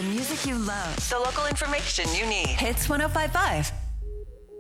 The music you love. The local information you need. Hits 105.5.